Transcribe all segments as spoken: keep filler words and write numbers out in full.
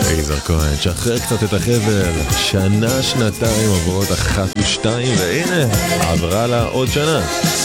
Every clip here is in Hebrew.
יזהר כהן, שחרר קצת את החבל. שנה, שנתיים עברות אחת ושתיים, והנה, עברה לה עוד שנה.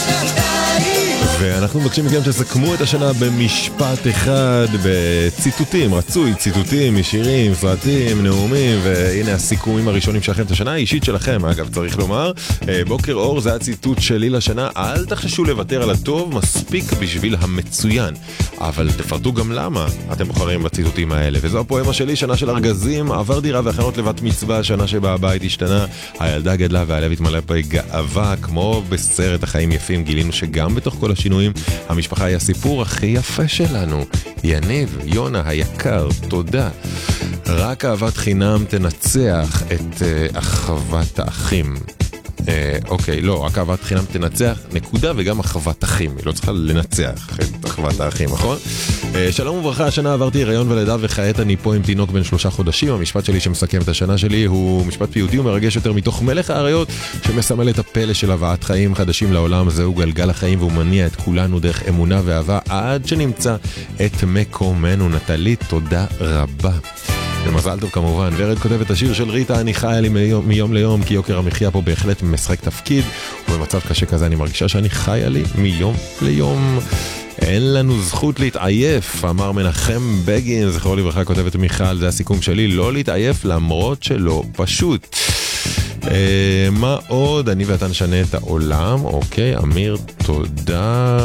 ואנחנו מבקשים מכם שסכמו את השנה במשפט אחד, בציטוטים, רצוי, ציטוטים משירים, סרטים, נאומים, והנה הסיכומים הראשונים שלכם את השנה האישית שלכם, אגב צריך לומר. בוקר אור, זה הציטוט שלי לשנה, אל תחששו לוותר על הטוב, מספיק בשביל המצוין. אבל תפרטו גם למה אתם בוחרים בציטוטים האלה. וזו הפואמה שלי, שנה של ארגזים, עבר דירה והכנות לבת מצווה, שנה שבה הבית השתנה, הילדה גדלה והלב התמלא בגאווה, כמו בסרט החיים יפים, גילינו שגם בתוך כל השינויים, המשפחה היא הסיפור הכי יפה שלנו. יניב, יונה היקר, תודה. רק אהבת חינם תנצח את uh, אחוות האחים. אה, אוקיי, לא, רק אהבת חינם תנצח, נקודה, וגם אחוות אחים. היא לא צריכה לנצח את אחוות האחים, נכון? אה, שלום וברכה, השנה עברתי הריון ולידה, וכעת אני פה עם תינוק בן שלושה חודשים. המשפט שלי שמסכם את השנה שלי הוא משפט פיוטי ומרגש יותר מתוך מלך האריות, שמסמל את הפלא של הבאת חיים חדשים לעולם. זהו גלגל החיים, והוא מניע את כולנו דרך אמונה ואהבה, עד שנמצא את מקומנו. נטלי, תודה רבה. ומזל טוב כמובן. ורד כותבת השיר של ריטה, אני חיה לי מיום, מיום ליום, כי יוקר המחיה פה בהחלט משחק תפקיד, ובמצב קשה כזה אני מרגישה שאני חיה לי מיום ליום. אין לנו זכות להתעייף, אמר מנחם בגין, זכרו לברכה. כותבת מיכל, זה הסיכום שלי, לא להתעייף למרות שלא פשוט. Uh, מה עוד? אני ואתה נשנה את העולם. אוקיי, אמיר, תודה.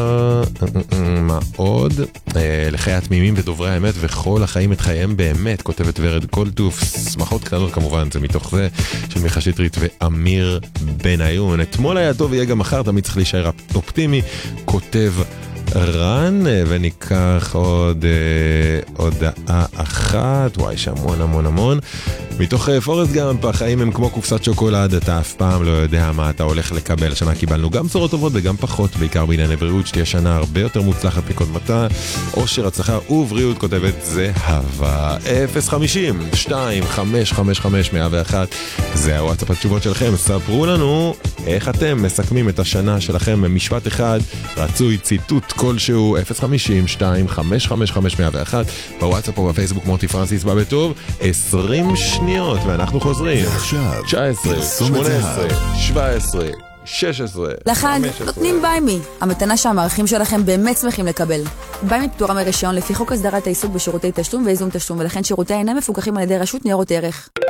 מה עוד? Uh, לחיי התמימים ודוברי האמת וכל החיים את חייהם באמת, כותבת ורד קולטוף. שמחות קטנות כמובן, זה מתוך זה של מיכה שטרית ואמיר בניון. אתמול היה טוב, יהיה גם מחר, תמיד צריך להישאר אופטימי, כותב רן. וניקח עוד אה, הודעה אחת, וואי, שהמון המון המון מתוך אה, פורסט גאמפ. החיים הם כמו קופסת שוקולד, אתה אף פעם לא יודע מה אתה הולך לקבל. השנה קיבלנו גם בשורות טובות וגם פחות, בעיקר בענייני בריאות, שתהיה שנה הרבה יותר מוצלחת מקודמתה. אושר, הצלחה ובריאות, כותבת זהבה. אפס חמישים שתיים חמש חמש חמש מאה ואחת, זה הוואטסאפ התשובות שלכם. ספרו לנו איך אתם מסכמים את השנה שלכם במשפט אחד, רצוי ציטוט כלשהו. אפס חמישים שתיים חמש חמש חמש מאה ואחת, בוואטסאפ או בפייסבוק מוטי פרנסיס בא בטוב. עשרים שניות ואנחנו חוזרים. תשע עשרה, שמונה עשרה, שבע עשרה, שש עשרה, לחג נותנים ביימי, המתנה שהמערכים שלכם באמת שמחים לקבל. ביימי פטורה מרישיון לפי חוק הסדרת העיסוק בשירותי תשלום ואיזון תשלום, ולכן שירותי אינם מפוקחים על ידי רשות ניירות ערך.